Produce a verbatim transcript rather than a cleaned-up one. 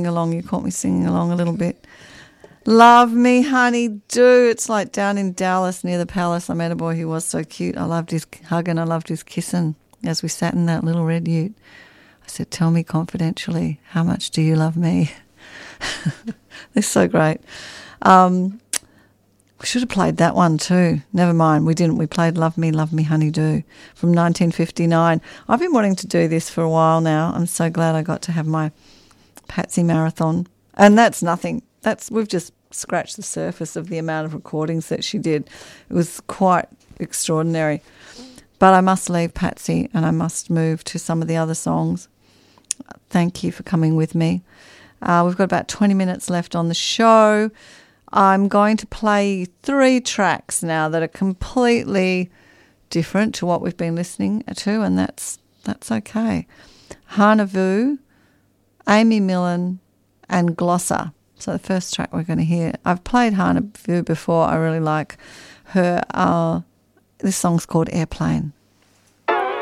along. You caught me singing along a little bit. Love Me Honey Do. It's like down in Dallas near the palace. I met a boy who was so cute. I loved his hugging. I loved his kissing as we sat in that little red ute. I said, tell me confidentially, how much do you love me? They're so great. Um, we should have played that one too. Never mind, we didn't. We played Love Me, Love Me Honey Do from nineteen fifty-nine. I've been wanting to do this for a while now. I'm so glad I got to have my Patsy marathon. And that's nothing. That's we've just scratched the surface of the amount of recordings that she did. It was quite extraordinary. But I must leave Patsy and I must move to some of the other songs. Thank you for coming with me. Uh, we've got about twenty minutes left on the show. I'm going to play three tracks now that are completely different to what we've been listening to, and that's that's okay. Hannah Vu, Amy Millen, and Glosser. So the first track we're going to hear, I've played Hannah Vu before. I really like her. Uh, this song's called Airplane.